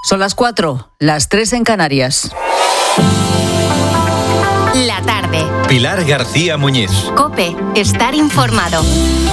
Son las 4, las 3 en Canarias. La tarde. Pilar García Muñiz. COPE. Estar informado.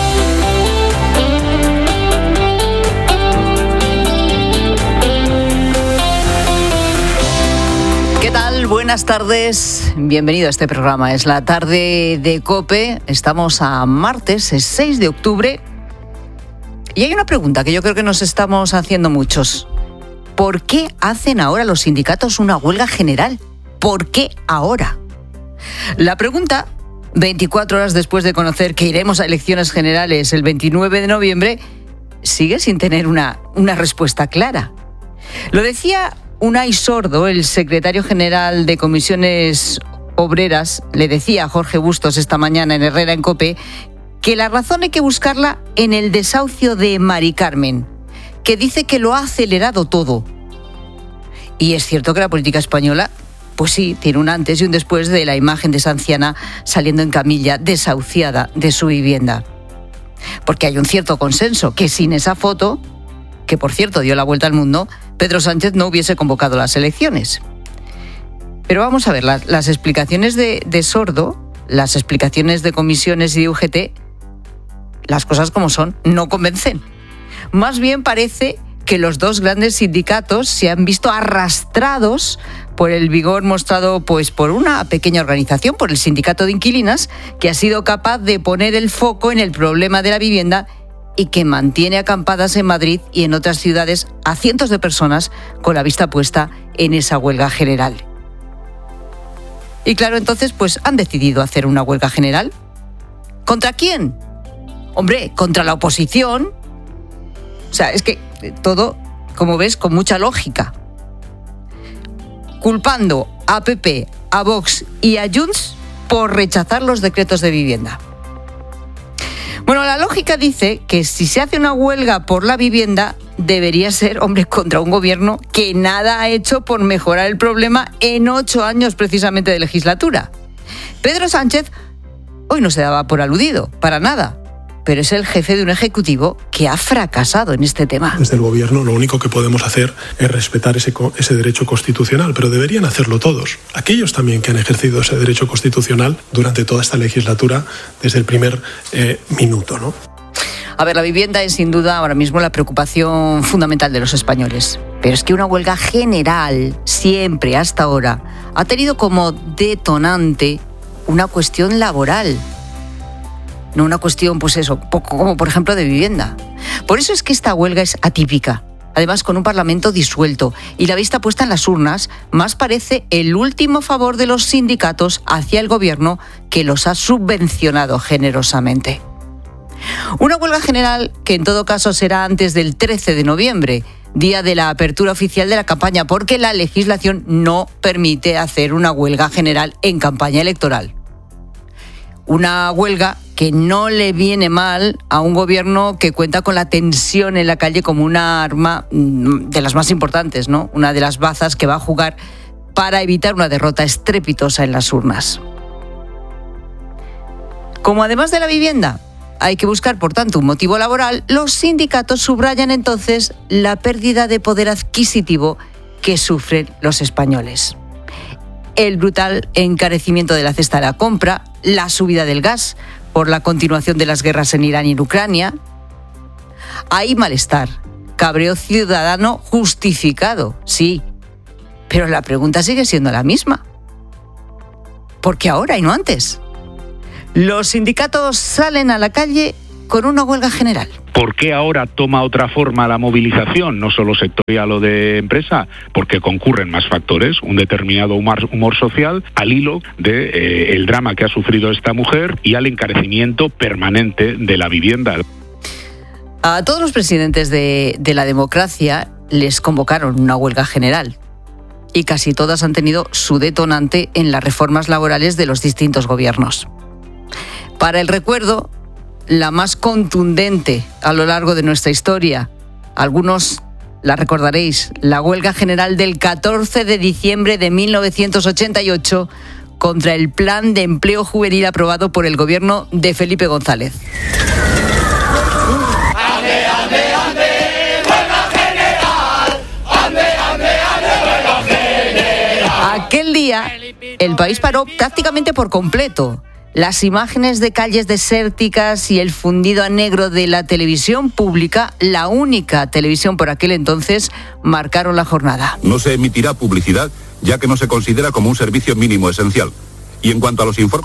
¿Qué tal? Buenas tardes. Bienvenido a este programa. Es la tarde de COPE. Estamos a martes, es 6 de octubre. Y hay una pregunta que yo creo que nos estamos haciendo muchos. ¿Por qué hacen ahora los sindicatos una huelga general? ¿Por qué ahora? La pregunta, 24 horas después de conocer que iremos a elecciones generales el 29 de noviembre, sigue sin tener una respuesta clara. Lo decía Unai Sordo, el secretario general de Comisiones Obreras, le decía a Jorge Bustos esta mañana en Herrera en COPE, que la razón hay que buscarla en el desahucio de Mari Carmen, que dice que lo ha acelerado todo. Y es cierto que la política española, pues sí, tiene un antes y un después de la imagen de esa anciana saliendo en camilla, desahuciada de su vivienda. Porque hay un cierto consenso que sin esa foto, que por cierto dio la vuelta al mundo, Pedro Sánchez no hubiese convocado las elecciones. Pero vamos a ver, las explicaciones de Sordo, las explicaciones de comisiones y de UGT, las cosas como son, no convencen. Más bien parece que los dos grandes sindicatos se han visto arrastrados por el vigor mostrado pues por una pequeña organización, por el Sindicato de Inquilinas, que ha sido capaz de poner el foco en el problema de la vivienda y que mantiene acampadas en Madrid y en otras ciudades a cientos de personas con la vista puesta en esa huelga general. Y claro, entonces pues han decidido hacer una huelga general. ¿Contra quién? Hombre, contra la oposición. O sea, es que todo, como ves, con mucha lógica. Culpando a PP, a Vox y a Junts por rechazar los decretos de vivienda. Bueno, la lógica dice que si se hace una huelga por la vivienda, debería ser, hombre, contra un gobierno que nada ha hecho por mejorar el problema en 8 años precisamente de legislatura. Pedro Sánchez hoy no se daba por aludido, para nada. Pero es el jefe de un ejecutivo que ha fracasado en este tema. Desde el gobierno lo único que podemos hacer es respetar ese derecho constitucional, pero deberían hacerlo todos. Aquellos también que han ejercido ese derecho constitucional durante toda esta legislatura desde el primer minuto, ¿no? A ver, la vivienda es sin duda ahora mismo la preocupación fundamental de los españoles. Pero es que una huelga general, siempre hasta ahora, ha tenido como detonante una cuestión laboral. No una cuestión, pues eso, como por ejemplo de vivienda. Por eso es que esta huelga es atípica. Además, con un Parlamento disuelto y la vista puesta en las urnas, más parece el último favor de los sindicatos hacia el gobierno que los ha subvencionado generosamente. Una huelga general que en todo caso será antes del 13 de noviembre, día de la apertura oficial de la campaña, porque la legislación no permite hacer una huelga general en campaña electoral. Una huelga que no le viene mal a un gobierno que cuenta con la tensión en la calle como una arma de las más importantes, ¿no? Una de las bazas que va a jugar para evitar una derrota estrepitosa en las urnas. Como además de la vivienda hay que buscar, por tanto, un motivo laboral, los sindicatos subrayan entonces la pérdida de poder adquisitivo que sufren los españoles. El brutal encarecimiento de la cesta de la compra, la subida del gas por la continuación de las guerras en Irán y en Ucrania. Hay malestar, cabreo ciudadano justificado, sí, pero la pregunta sigue siendo la misma. ¿Por qué ahora y no antes? Los sindicatos salen a la calle con una huelga general. ¿Por qué ahora toma otra forma la movilización, no solo sectorial o de empresa? Porque concurren más factores, un determinado humor social, al hilo de el drama que ha sufrido esta mujer y al encarecimiento permanente de la vivienda. A todos los presidentes de la democracia les convocaron una huelga general y casi todas han tenido su detonante en las reformas laborales de los distintos gobiernos. Para el recuerdo, la más contundente a lo largo de nuestra historia, algunos la recordaréis, la huelga general del 14 de diciembre de 1988 contra el Plan de Empleo Juvenil aprobado por el gobierno de Felipe González. ¡Ande, ande, ande! ¡Huelga general! ¡Ande, ande, día el país paró prácticamente por completo. Las imágenes de calles desérticas y el fundido a negro de la televisión pública, la única televisión por aquel entonces, marcaron la jornada. No se emitirá publicidad, ya que no se considera como un servicio mínimo esencial. Y en cuanto a los informes...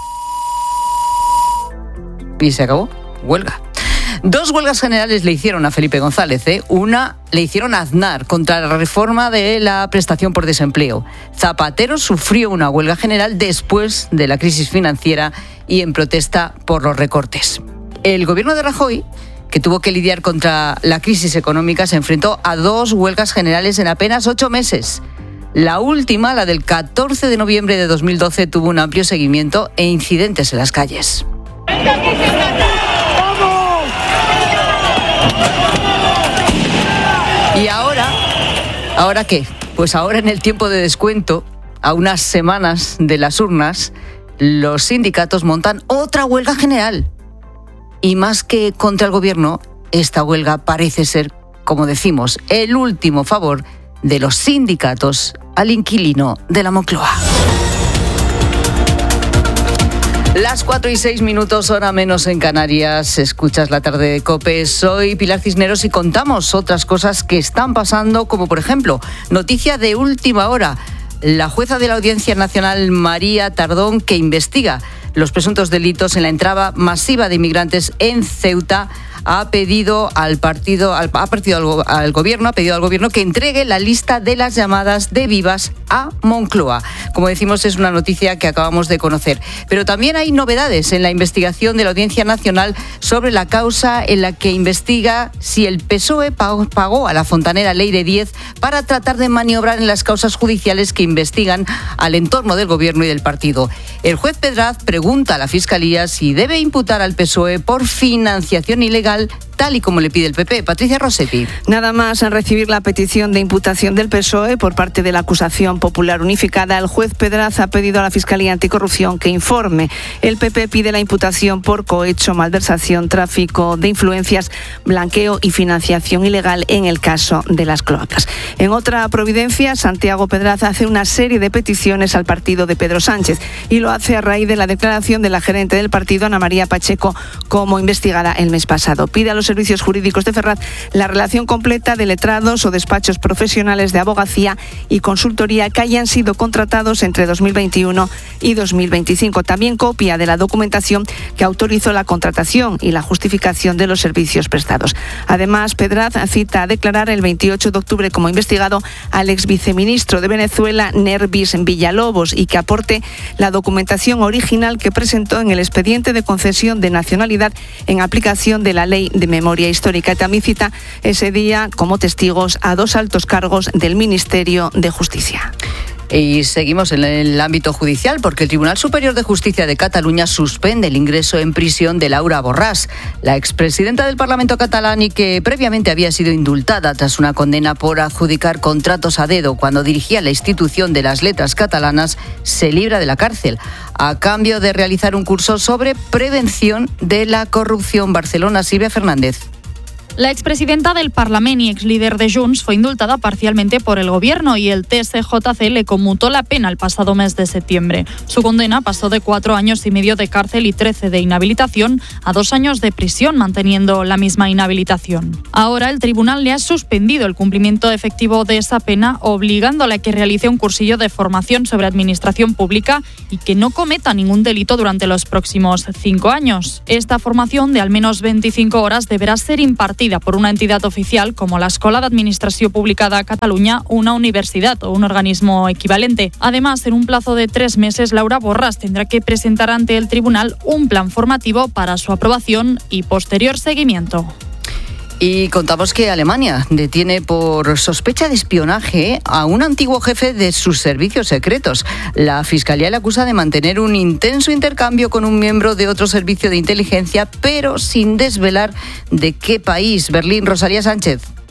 Y se acabó. Huelga. 2 huelgas generales le hicieron a Felipe González. Una le hicieron a Aznar contra la reforma de la prestación por desempleo. Zapatero sufrió una huelga general después de la crisis financiera y en protesta por los recortes. El gobierno de Rajoy, que tuvo que lidiar contra la crisis económica, se enfrentó a 2 huelgas generales en apenas 8 meses. La última, la del 14 de noviembre de 2012, tuvo un amplio seguimiento e incidentes en las calles. ¿Y ahora qué? Pues ahora, en el tiempo de descuento, a unas semanas de las urnas, los sindicatos montan otra huelga general. Y más que contra el gobierno, esta huelga parece ser, como decimos, el último favor de los sindicatos al inquilino de la Moncloa. Las 4:06, hora menos en Canarias. Escuchas La Tarde de COPE. Soy Pilar Cisneros y contamos otras cosas que están pasando, como por ejemplo, noticia de última hora. La jueza de la Audiencia Nacional, María Tardón, que investiga los presuntos delitos en la entrada masiva de inmigrantes en Ceuta, ha pedido al gobierno que entregue la lista de las llamadas de vivas a Moncloa. Como decimos, es una noticia que acabamos de conocer. Pero también hay novedades en la investigación de la Audiencia Nacional sobre la causa en la que investiga si el PSOE pagó a la fontanera Leire Díez para tratar de maniobrar en las causas judiciales que investigan al entorno del gobierno y del partido. El juez Pedraz pregunta a la Fiscalía si debe imputar al PSOE por financiación ilegal, tal y como le pide el PP. Patricia Rossetti. Nada más en recibir la petición de imputación del PSOE por parte de la acusación popular unificada, el juez Pedraz ha pedido a la Fiscalía Anticorrupción que informe. El PP pide la imputación por cohecho, malversación, tráfico de influencias, blanqueo y financiación ilegal en el caso de las cloacas. En otra providencia, Santiago Pedraz hace una serie de peticiones al partido de Pedro Sánchez y lo hace a raíz de la declaración de la gerente del partido, Ana María Pacheco, como investigada el mes pasado. Pide a los servicios jurídicos de Ferraz la relación completa de letrados o despachos profesionales de abogacía y consultoría que hayan sido contratados entre 2021 y 2025. También copia de la documentación que autorizó la contratación y la justificación de los servicios prestados. Además, Pedraz cita a declarar el 28 de octubre como investigado al ex viceministro de Venezuela, Nervis Villalobos, y que aporte la documentación original que presentó en el expediente de concesión de nacionalidad en aplicación de la Ley de Memoria Histórica. También cita ese día como testigos a 2 altos cargos del Ministerio de Justicia. Y seguimos en el ámbito judicial porque el Tribunal Superior de Justicia de Cataluña suspende el ingreso en prisión de Laura Borràs, la expresidenta del Parlamento catalán y que previamente había sido indultada tras una condena por adjudicar contratos a dedo cuando dirigía la institución de las letras catalanas. Se libra de la cárcel a cambio de realizar un curso sobre prevención de la corrupción. Barcelona, Silvia Fernández. La expresidenta del Parlament y exlíder de Junts fue indultada parcialmente por el gobierno y el TSJC le conmutó la pena el pasado mes de septiembre. Su condena pasó de 4 años y medio de cárcel y 13 de inhabilitación a 2 años de prisión, manteniendo la misma inhabilitación. Ahora el tribunal le ha suspendido el cumplimiento efectivo de esa pena, obligándola a que realice un cursillo de formación sobre administración pública y que no cometa ningún delito durante los próximos 5 años. Esta formación de al menos 25 horas deberá ser impartida por una entidad oficial como la Escola d'Administració Pública de Catalunya, una universidad o un organismo equivalente. Además, en un plazo de 3 meses, Laura Borràs tendrá que presentar ante el tribunal un plan formativo para su aprobación y posterior seguimiento. Y contamos que Alemania detiene por sospecha de espionaje a un antiguo jefe de sus servicios secretos. La Fiscalía le acusa de mantener un intenso intercambio con un miembro de otro servicio de inteligencia, pero sin desvelar de qué país. Berlín, Rosalía Sánchez.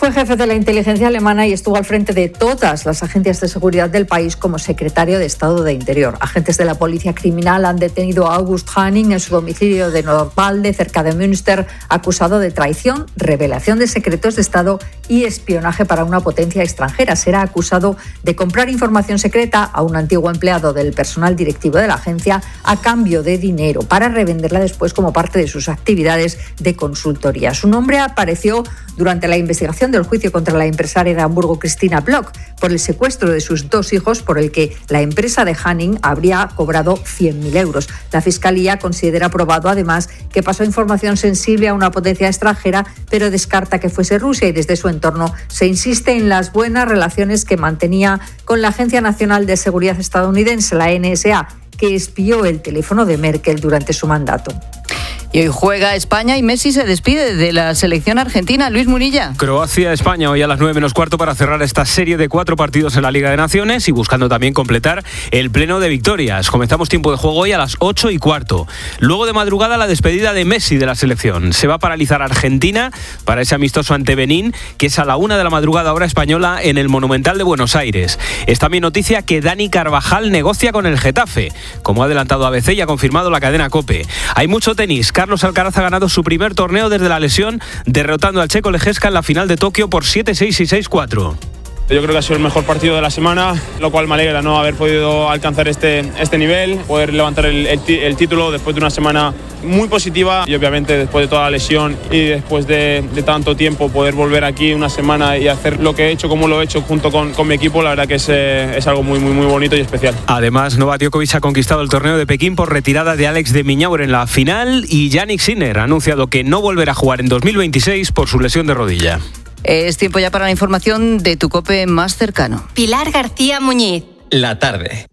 Fue jefe de la inteligencia alemana y estuvo al frente de todas las agencias de seguridad del país como secretario de Estado de Interior. Agentes de la policía criminal han detenido a August Hanning en su domicilio de Nordwalde, cerca de Münster, acusado de traición, revelación de secretos de Estado y espionaje para una potencia extranjera. Será acusado de comprar información secreta a un antiguo empleado del personal directivo de la agencia a cambio de dinero para revenderla después como parte de sus actividades de consultoría. Su nombre apareció durante la investigación del juicio contra la empresaria de Hamburgo Christina Bloch por el secuestro de sus 2 hijos, por el que la empresa de Hanning habría cobrado 100.000 euros. La Fiscalía considera probado además que pasó información sensible a una potencia extranjera, pero descarta que fuese Rusia, y desde su entorno se insiste en las buenas relaciones que mantenía con la Agencia Nacional de Seguridad estadounidense, la NSA, que espió el teléfono de Merkel durante su mandato. Y hoy juega España y Messi se despide de la selección argentina. Luis Munilla. Croacia-España hoy a las 9 menos cuarto para cerrar esta serie de 4 partidos en la Liga de Naciones y buscando también completar el pleno de victorias. Comenzamos tiempo de juego hoy a las 8 y cuarto. Luego de madrugada la despedida de Messi de la selección. Se va a paralizar Argentina para ese amistoso ante Benín, que es a la 1 de la madrugada hora española en el Monumental de Buenos Aires. Es también noticia que Dani Carvajal negocia con el Getafe, como ha adelantado ABC y ha confirmado la cadena COPE. Hay mucho tenis. Carlos Alcaraz ha ganado su primer torneo desde la lesión, derrotando al checo Lejeska en la final de Tokio por 7-6 y 6-4. Yo creo que ha sido el mejor partido de la semana, lo cual me alegra, ¿no?, haber podido alcanzar este nivel, poder levantar el título después de una semana muy positiva y obviamente después de toda la lesión y después de tanto tiempo poder volver aquí una semana y hacer lo que he hecho como lo he hecho junto con mi equipo, la verdad que es algo muy, muy, muy bonito y especial. Además, Novak Djokovic ha conquistado el torneo de Pekín por retirada de Alex de Minaur en la final y Jannik Sinner ha anunciado que no volverá a jugar en 2026 por su lesión de rodilla. Es tiempo ya para la información de tu COPE más cercano. Pilar García Muñiz. La tarde.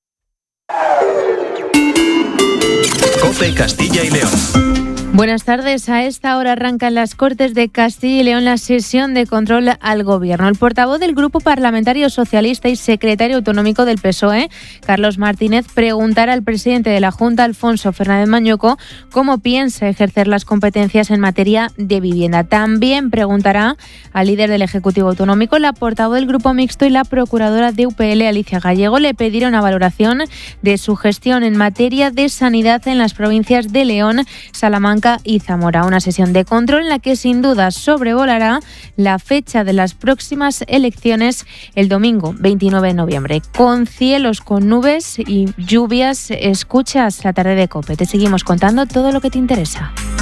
COPE Castilla y León. Buenas tardes. A esta hora arranca en las Cortes de Castilla y León la sesión de control al Gobierno. El portavoz del Grupo Parlamentario Socialista y secretario autonómico del PSOE, Carlos Martínez, preguntará al presidente de la Junta, Alfonso Fernández Mañueco, cómo piensa ejercer las competencias en materia de vivienda. También preguntará al líder del Ejecutivo Autonómico, la portavoz del Grupo Mixto y la procuradora de UPL, Alicia Gallego. Le pedirá una valoración de su gestión en materia de sanidad en las provincias de León, Salamanca y Zamora. Una sesión de control en la que sin duda sobrevolará la fecha de las próximas elecciones el domingo 29 de noviembre. Con cielos con nubes y lluvias, escuchas La Tarde de COPE. Te seguimos contando todo lo que te interesa.